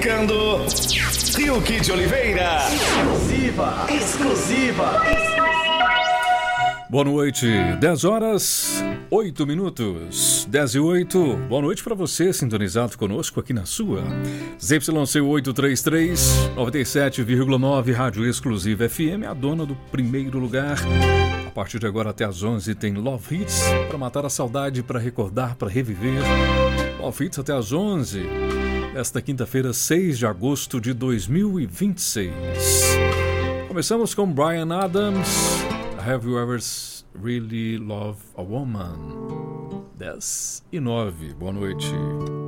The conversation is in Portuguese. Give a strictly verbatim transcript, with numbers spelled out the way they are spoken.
chegando Fiuk de Oliveira. Exclusiva, exclusiva. Boa noite, dez horas, oito minutos, dez e oito. Boa noite para você, sintonizado conosco aqui na sua Z Y C oitocentos e trinta e três, noventa e sete vírgula nove, Rádio Exclusiva F M, a dona do primeiro lugar. A partir de agora até às onze tem Love Hits, para matar a saudade, para recordar, para reviver. Love Hits até às onze, esta quinta-feira, seis de agosto de dois mil e vinte e seis. Começamos com Bryan Adams. Have you ever really loved a woman? dez e nove. Boa noite.